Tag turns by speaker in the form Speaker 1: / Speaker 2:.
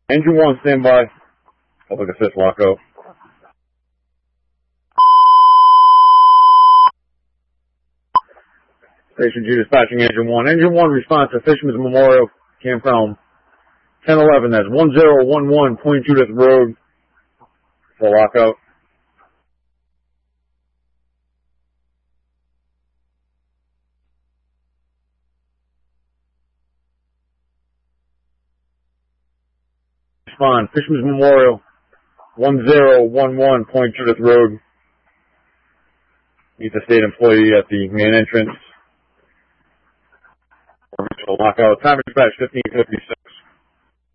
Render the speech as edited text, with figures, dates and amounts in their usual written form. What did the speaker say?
Speaker 1: Engine 1, stand by. Public assist lockout. Station 2 dispatching Engine 1. Engine 1 response to Fisherman's Memorial Campground 1011. That's 1011 Point Judith Road for lockout. Respond. Fisherman's Memorial 1011 Point Judith Road. Meet the state employee at the main entrance. Lockout. Time dispatch 1556.